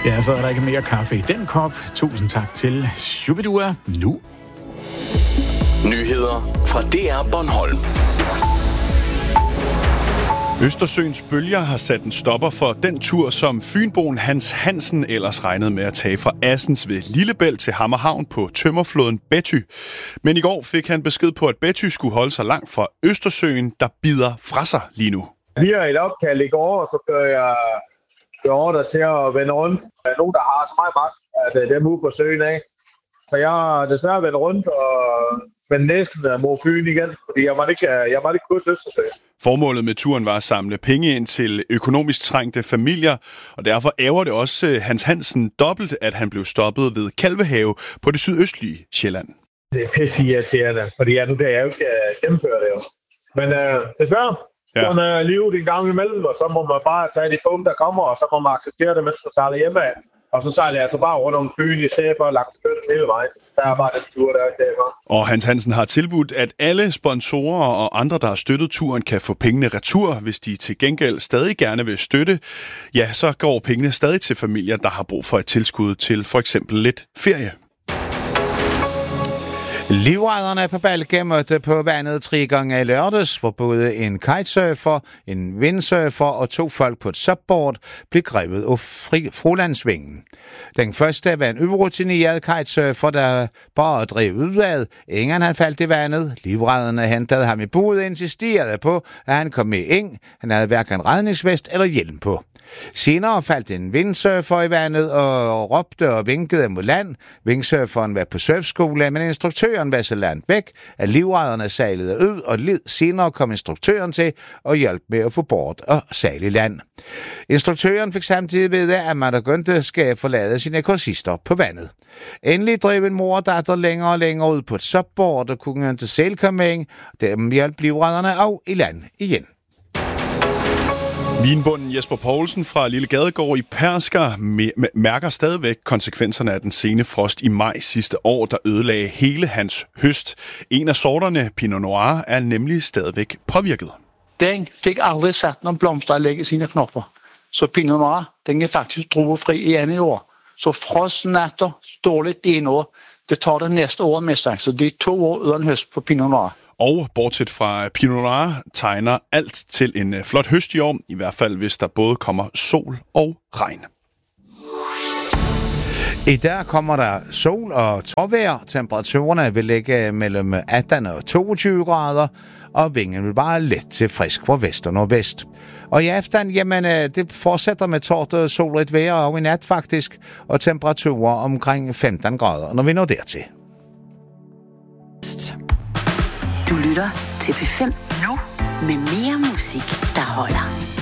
Ja, så er der ikke mere kaffe i den kop. Tusind tak til Shubidua nu. Nyheder fra DR Bornholm. Østersøens bølger har sat en stopper for den tur, som fynboen Hans Hansen ellers regnede med at tage fra Assens ved Lillebælt til Hammerhavn på tømmerfloden Betty. Men i går fik han besked på, at Betty skulle holde sig langt fra Østersøen, der bider fra sig lige nu. Vi har et opkald i går, og så gør jeg ordre til at vende rundt. Der er nogen, der har så meget magt, at dem ude på søen af. Så jeg har desværre vendt rundt og vendt næsten mod byen igen, fordi jeg måtte ikke krydse Østersøen. Formålet med turen var at samle penge ind til økonomisk trængte familier, og derfor ærger det også Hans Hansen dobbelt, at han blev stoppet ved Kalvehave på det sydøstlige Sjælland. Det er pisseirriterende, fordi nu kan jeg jo ikke gennemføre det jo. Men desværre, sådan er livet en gang imellem, og så må man bare tage de få, der kommer, og så må man acceptere det, mens man sejler hjemme af. Og så sejler jeg altså bare rundt om byen i sæber og lagt støtten hele vejen. Der er bare den tur, der er der. Og Hans Hansen har tilbudt, at alle sponsorer og andre, der har støttet turen, kan få pengene retur, hvis de til gengæld stadig gerne vil støtte. Ja, så går pengene stadig til familier, der har brug for et tilskud til for eksempel lidt ferie. Livredderne på Balke mødte på vandet 3 gange i lørdags, hvor både en kitesurfer, en windsurfer og 2 folk på et subboard blev grebet af Frolandsvingen. Den første var en urutineret kitesurfer, der bare drev udad. Ingen han faldt i vandet. Livredderne hentede ham i buet og insisterede på, at han kom med ind. Han havde hverken redningsvest eller hjelm på. Senere faldt en windsurfer i vandet og råbte og vinkede mod land. Windsurferen var på surfskole, men instruktøren var så langt væk, at livredderne sejlede ud, og senere kom instruktøren til og hjalp med at få bort og sejle i land. Instruktøren fik samtidig ved, at man begyndte skal forlade sine kursister på vandet. Endelig drev en mor og datter længere og længere ud på et subboard, og kunne ikke selv komme ind. Dem hjalp livredderne af i land igen. Vinbunden Jesper Poulsen fra Lille Gadegård i Persker mærker stadigvæk konsekvenserne af den sene frost i maj sidste år, der ødelagde hele hans høst. En af sorterne, Pinot Noir, er nemlig stadigvæk påvirket. Den fik aldrig sat nogle blomsteranlæg i sine knopper. Så Pinot Noir, den er faktisk druefri i andet år. Så frostnatter dårligt det ene år. Det tager det næste år med sig. Så det er 2 år uden høst på Pinot Noir. Og bortset fra Pinot Noir tegner alt til en flot høst i år, i hvert fald hvis der både kommer sol og regn. I dag kommer der sol og tårvejr. Temperaturerne vil ligge mellem 18 og 22 grader, og vinden vil bare let til frisk fra vest og nordvest. Og i aften, jamen, det fortsætter med tørt og solrigt vejr, og i nat faktisk, og temperaturer omkring 15 grader, når vi når dertil. Du lytter til P5 nu med mere musik, der holder.